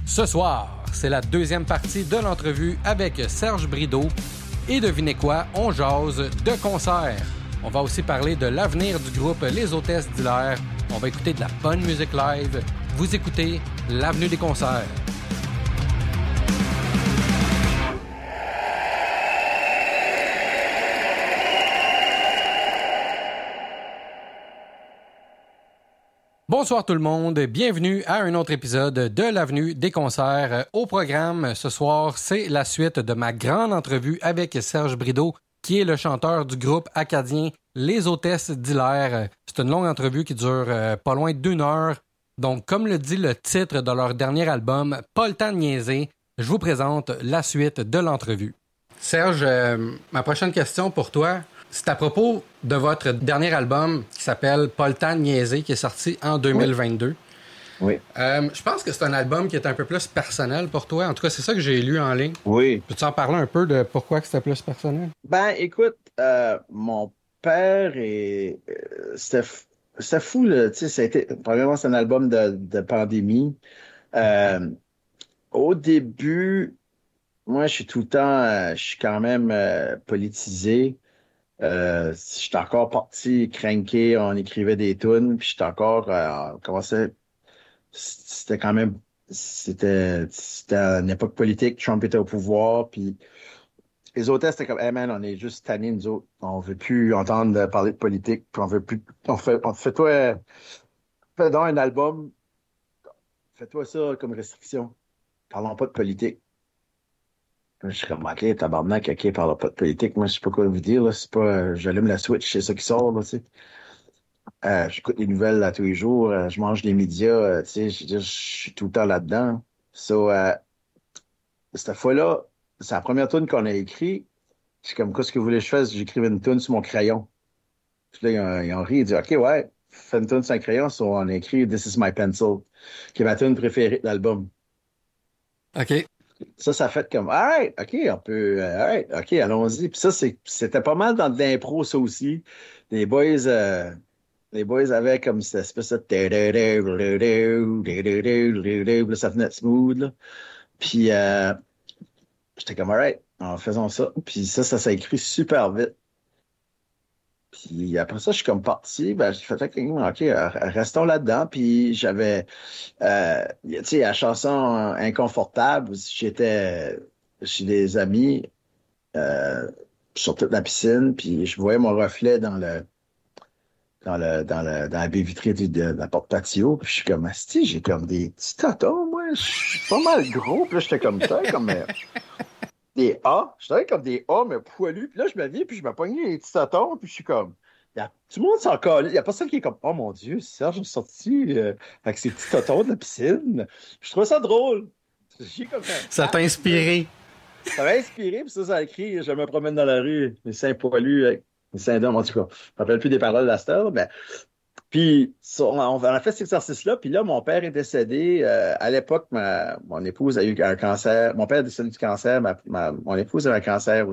Ce soir, c'est la deuxième partie de l'entrevue avec Serge Brideau. Et devinez quoi, on jase de concert. On va aussi parler de l'avenir du groupe Les Hôtesses d'Hilaire. On va écouter de la bonne musique live. Vous écoutez l'Avenue des concerts. Bonsoir tout le monde, bienvenue à un autre épisode de l'Avenue des concerts. Au programme ce soir, c'est la suite de ma grande entrevue avec Serge Brideau, qui est le chanteur du groupe acadien Les Hôtesses d'Hilaire. C'est une longue entrevue qui dure pas loin d'1 heure. Donc, comme le dit le titre de leur dernier album, Pas le temps de niaiser, je vous présente la suite de l'entrevue. Serge, ma prochaine question pour toi, c'est à propos de votre dernier album qui s'appelle Pas le temps de niaiser, qui est sorti en 2022. Oui. Je pense que c'est un album qui est un peu plus personnel pour toi. En tout cas, c'est ça que j'ai lu en ligne. Oui. Peux-tu en parler un peu de pourquoi que c'était plus personnel? Ben, écoute, mon père et c'était fou, là. Tu sais, premièrement, c'est un album de pandémie. Au début, moi, je suis tout le temps, je suis quand même politisé. J'étais encore parti cranké, on écrivait des tunes, puis j'étais encore, on commençait, c'était quand même, c'était une époque politique, Trump était au pouvoir, puis les hôtesses, c'était comme, hey man, on est juste tannés, nous autres. On veut plus entendre parler de politique, puis on veut plus. Fais donc un album, fais-toi ça comme restriction. Parlons pas de politique. Je suis comme, OK, tabarnak, OK, parlons pas de politique. Moi, je sais pas quoi vous dire, là. C'est pas, j'allume la Switch, c'est ça qui sort, là, tu sais. J'écoute les nouvelles là, tous les jours, je mange les médias, tu sais, je suis tout le temps là-dedans. So, cette fois-là, c'est la première tune qu'on a écrite. C'est comme, qu'est-ce que vous voulez que je fasse? J'écrivais une tune sur mon crayon. Puis là, ils ont ri, ils disent, OK, ouais, fais une tune sur un crayon. So, on a écrit This is my pencil, qui est ma tune préférée de l'album. OK. Ça fait comme, alright, OK, on peut, alright, OK, allons-y. Puis ça, c'était pas mal dans de l'impro, ça aussi. Les boys avaient comme cette espèce de... Là, ça venait smooth, là. Puis, j'étais comme, alright, faisons ça. Puis ça s'est écrit super vite. Puis après ça, je suis comme parti. Ben, j'ai fait, OK, restons là-dedans. Puis j'avais, tu sais, la chanson Inconfortable, j'étais chez des amis, sur toute la piscine, puis je voyais mon reflet dans la baie vitrée de la porte patio. Puis je suis comme, asti, j'ai comme des petits tatons, moi. Je suis pas mal gros. Puis là, j'étais comme ça, comme... des A. Je savais comme des A, mais poilus. Puis là, je me viens, puis je me pognais les petits tatons, puis je suis comme... tout le monde s'en colle. Il n'y a pas ça qui est comme, oh mon Dieu, Serge est sorti avec ses petits tatons de la piscine. Je trouve ça drôle. Ça t'a inspiré. Ça m'a inspiré, puis ça a écrit, je me promène dans la rue, les seins poilus, avec les seins d'homme, en tout cas. Je me rappelle plus des paroles de la star, ben... Puis, on a fait cet exercice-là, puis là, mon père est décédé. À l'époque, mon épouse a eu un cancer. Mon père est décédé du cancer, mon épouse a eu un cancer